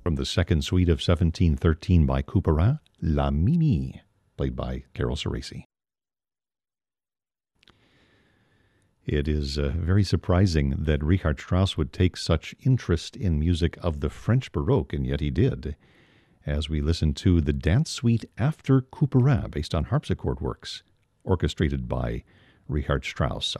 From the second suite of 1713 by Couperin, La Mimi, played by Carol Ceresi. It is very surprising that Richard Strauss would take such interest in music of the French Baroque, and yet he did, as we listen to the Dance Suite after Couperin, based on harpsichord works, orchestrated by Richard Strauss.